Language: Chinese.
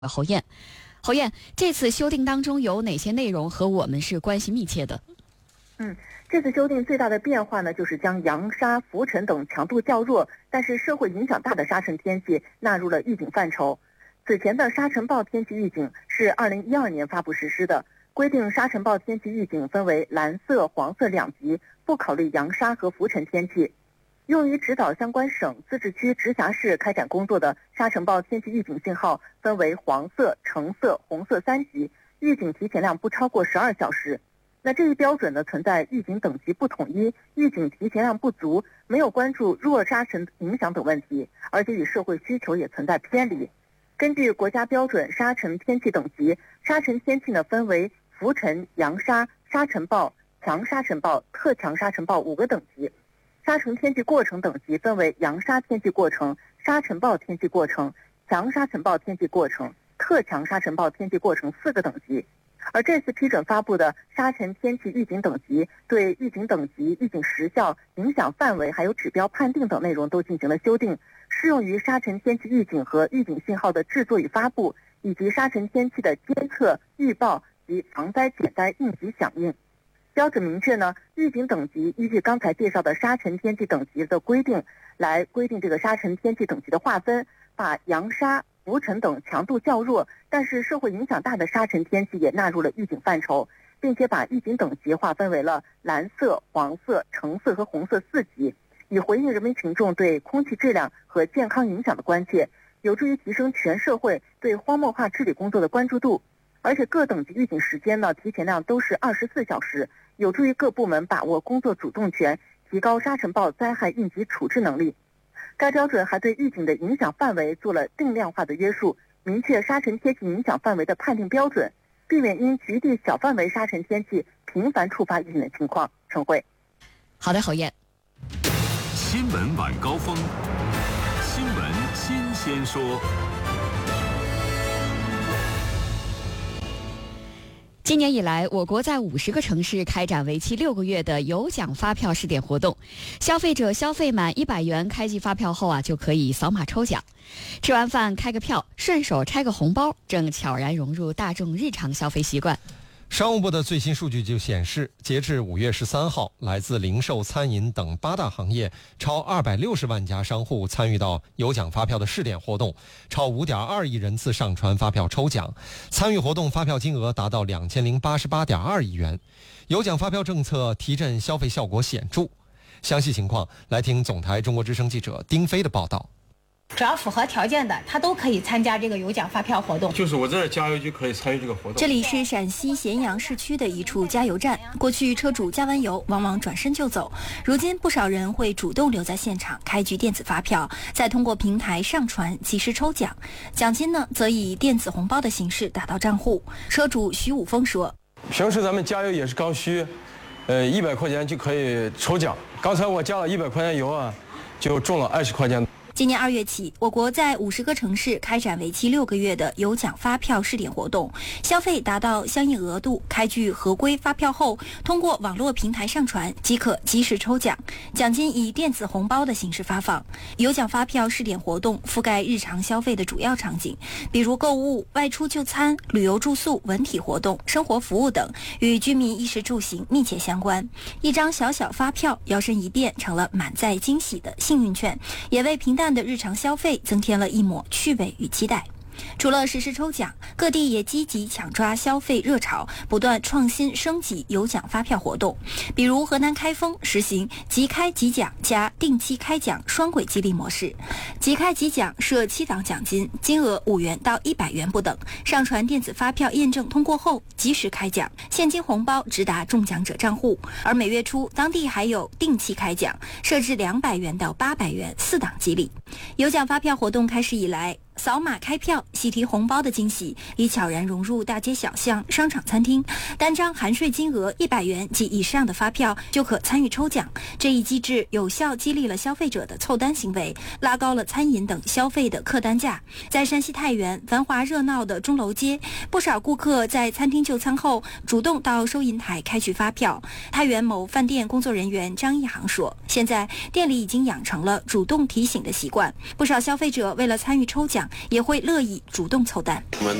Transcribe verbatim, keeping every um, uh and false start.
侯燕，侯燕，这次修订当中有哪些内容和我们是关系密切的？ 嗯，这次修订最大的变化呢，就是将扬沙、浮尘等强度较弱，但是社会影响大的沙尘天气纳入了预警范畴。此前的沙尘暴天气预警是二零一二年发布实施的，规定沙尘暴天气预警分为蓝色、黄色两级，不考虑扬沙和浮尘天气。用于指导相关省、自治区、直辖市开展工作的沙尘暴天气预警信号分为黄色、橙色、红色三级，预警提前量不超过十二小时。那这一标准呢，存在预警等级不统一、预警提前量不足、没有关注弱沙尘影响等问题，而且与社会需求也存在偏离。根据国家标准沙尘天气等级，沙尘天气呢分为浮尘、扬沙、沙尘暴、强沙尘暴、特强沙尘暴五个等级。沙尘天气过程等级分为扬沙天气过程、沙尘暴天气过程、强沙尘暴天气过程、特强沙尘暴天气过程四个等级。而这次批准发布的沙尘天气预警等级，对预警等级、预警时效、影响范围还有指标判定等内容都进行了修订，适用于沙尘天气预警和预警信号的制作与发布，以及沙尘天气的监测、预报及防灾减灾应急响应。标准明确呢，预警等级依据刚才介绍的沙尘天气等级的规定来规定这个沙尘天气等级的划分，把扬沙、浮尘等强度较弱但是社会影响大的沙尘天气也纳入了预警范畴，并且把预警等级划分为了蓝色、黄色、橙色和红色四级，以回应人民群众对空气质量和健康影响的关切，有助于提升全社会对荒漠化治理工作的关注度。而且各等级预警时间呢，提前量都是二十四小时，有助于各部门把握工作主动权，提高沙尘暴灾害应急处置能力。该标准还对预警的影响范围做了定量化的约束，明确沙尘天气影响范围的判定标准，避免因局地小范围沙尘天气频繁触发预警的情况。陈慧， 好的，侯燕。 新闻晚高峰，新闻新鲜说。 今年以来，我国在五十个城市开展为期六个月的有奖发票试点活动，消费者消费满一百元开具发票后啊，就可以扫码抽奖。吃完饭开个票，顺手拆个红包，正悄然融入大众日常消费习惯。 商务部的最新数据就显示，截至五月十三号，来自零售、餐饮等八大行业超二百六十万家商户参与到有奖发票的试点活动，超五点二亿人次上传发票抽奖，参与活动发票金额达到两千零八十八点二亿元。有奖发票政策提振消费效果显著。详细情况来听总台中国之声记者丁飞的报道。 只要符合条件的，他都可以参加这个有奖发票活动。 就是我在这加油就可以参与这个活动。 这里是陕西咸阳市区的一处加油站。过去车主加完油往往转身就走，如今不少人会主动留在现场开具电子发票，再通过平台上传及时抽奖，奖金呢则以电子红包的形式打到账户。车主徐武峰说：“ 平时咱们加油也是刚需，呃，一百块钱就可以抽奖。刚才我加了一百块钱油啊，就中了二十块钱。” 今年二月起，我国在五十个城市开展为期六个月的有奖发票试点活动，消费达到相应额度，开具合规发票后，通过网络平台上传即可及时抽奖，奖金以电子红包的形式发放。有奖发票试点活动覆盖日常消费的主要场景，比如购物、外出就餐、旅游住宿、文体活动、生活服务等，与居民衣食住行密切相关。一张小小发票摇身一变成了满载惊喜的幸运券，也为平淡的日常消费增添了一抹趣味与期待。除了实施抽奖，各地也积极抢抓消费热潮，不断创新升级有奖发票活动。比如河南开封实行即开即奖加定期开奖双轨激励模式，即开即奖设七档奖金，金额五元到一百元不等，上传电子发票验证通过后及时开奖，现金红包直达中奖者账户。而每月初，当地还有定期开奖，设置两百元到八百元四档激励。有奖发票活动开始以来，扫码开票、喜提红包的惊喜已悄然融入大街小巷、商场餐厅。单张含税金额一百元及以上的发票就可参与抽奖。这一机制有效激励了消费者的凑单行为，拉高了餐饮等消费的客单价。在山西太原繁华热闹的钟楼街，不少顾客在餐厅就餐后主动到收银台开具发票。太原某饭店工作人员张一航说：“现在店里已经养成了主动提醒的习惯，不少消费者为了参与抽奖。 奖，也会乐意主动凑单。 我们